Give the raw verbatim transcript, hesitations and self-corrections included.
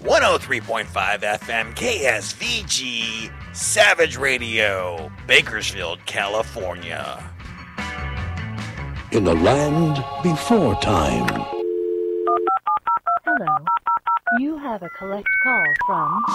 one oh three point five F M K S V G, Savage Radio, Bakersfield, California. In the land before time. Hello. You have a collect call from